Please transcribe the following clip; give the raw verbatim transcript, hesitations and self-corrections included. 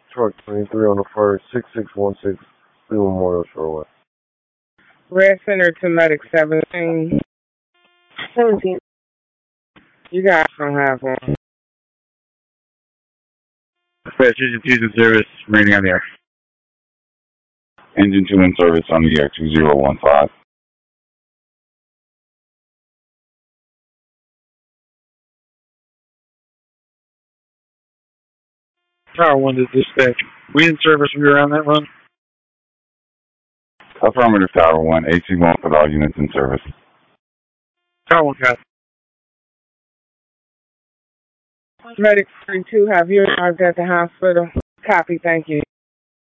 Truck twenty-three on the first, six six one six, Lee Memorial Shoreway. Red Center to Medic seventeen. seventeen. You guys don't have one. Dispatch, Engine two's in service, rating on the air. Engine two in service on the air, two zero one five. Tower one to dispatch. We in service, we were on that run? Affirmative, Tower one, A C one for all units in service. Tower one, got it. Medic three two, have you arrived at the hospital? Copy, thank you.